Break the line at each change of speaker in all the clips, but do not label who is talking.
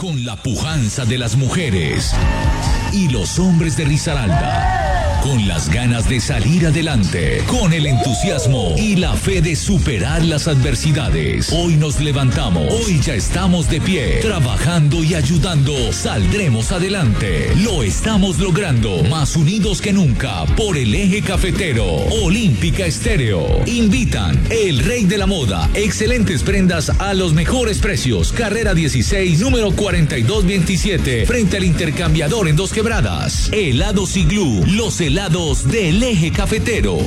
con la pujanza de las mujeres y los hombres de Risaralda. Con las ganas de salir adelante, con el entusiasmo y la fe de superar las adversidades. Hoy nos levantamos, hoy ya estamos de pie, trabajando y ayudando. Saldremos adelante, lo estamos logrando, más unidos que nunca por el eje cafetero. Olímpica Estéreo. Invitan El Rey de la Moda, excelentes prendas a los mejores precios. Carrera 16, número 4227, frente al Intercambiador en Dos Quebradas. Helados Iglú, los helados del eje cafetero.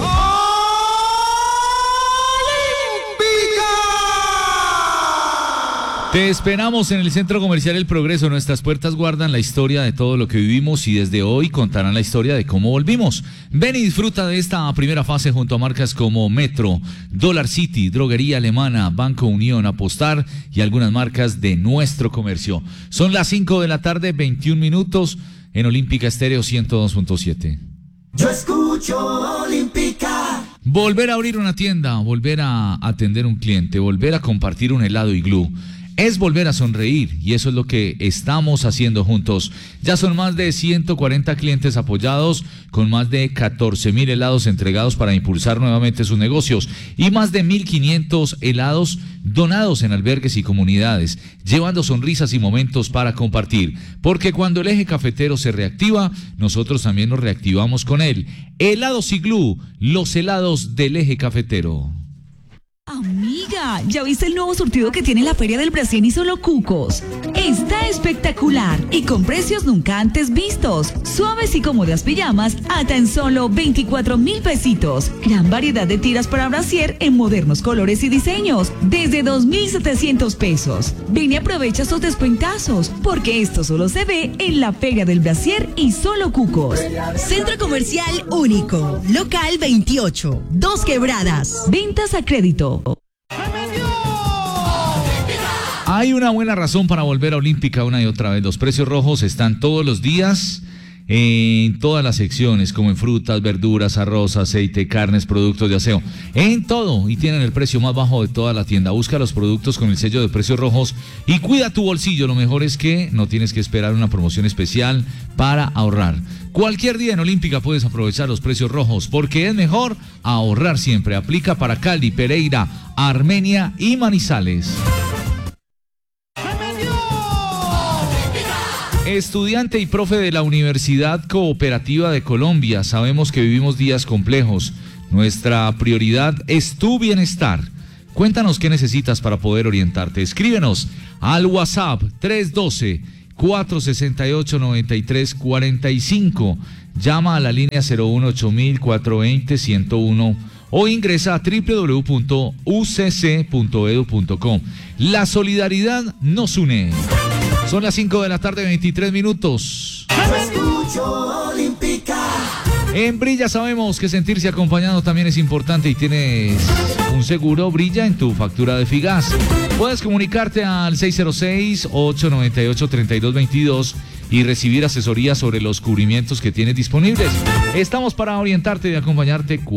Te esperamos en el Centro Comercial El Progreso. Nuestras puertas guardan la historia de todo lo que vivimos y desde hoy contarán la historia de cómo volvimos. Ven y disfruta de esta primera fase junto a marcas como Metro, Dollar City, Droguería Alemana, Banco Unión, Apostar y algunas marcas de nuestro comercio. Son las 5 de la tarde, 21 minutos en Olímpica Estéreo 102.7.
Yo escucho Olímpica.
Volver a abrir una tienda, volver a atender un cliente, volver a compartir un helado Iglú, es volver a sonreír y eso es lo que estamos haciendo juntos. Ya son más de 140 clientes apoyados con más de 14.000 helados entregados para impulsar nuevamente sus negocios y más de 1.500 helados donados en albergues y comunidades, llevando sonrisas y momentos para compartir. Porque cuando el eje cafetero se reactiva, nosotros también nos reactivamos con él. Helados Iglú, los helados del eje cafetero.
Amiga, ¿ya viste el nuevo surtido que tiene la Feria del Brasil y Solo Cucos? Está espectacular y con precios nunca antes vistos. Suaves y cómodas pijamas a tan solo 24.000 pesitos. Gran variedad de tiras para brasier en modernos colores y diseños desde 2.700 pesos. Ven y aprovecha estos descuentazos porque esto solo se ve en la Feria del Brasier y Solo Cucos.
Centro Comercial Único, local 28, Dos Quebradas.
Ventas a crédito.
Hay una buena razón para volver a Olímpica una y otra vez. Los precios rojos están todos los días en todas las secciones, como en frutas, verduras, arroz, aceite, carnes, productos de aseo, en todo, y tienen el precio más bajo de toda la tienda. Busca los productos con el sello de precios rojos y cuida tu bolsillo. Lo mejor es que no tienes que esperar una promoción especial para ahorrar. Cualquier día en Olímpica puedes aprovechar los precios rojos porque es mejor ahorrar siempre. Aplica para Cali, Pereira, Armenia y Manizales. Estudiante y profe de la Universidad Cooperativa de Colombia, sabemos que vivimos días complejos. Nuestra prioridad es tu bienestar. Cuéntanos qué necesitas para poder orientarte. Escríbenos al WhatsApp 312-468-9345. Llama a la línea 018-420-101 o ingresa a www.ucc.edu.com. La solidaridad nos une. Son las 5 de la tarde, 23 minutos.
Yo escucho Olímpica.
En Brilla sabemos que sentirse acompañado también es importante y tienes un seguro Brilla en tu factura de Figas. Puedes comunicarte al 606-898-3222 y recibir asesoría sobre los cubrimientos que tienes disponibles. Estamos para orientarte y acompañarte.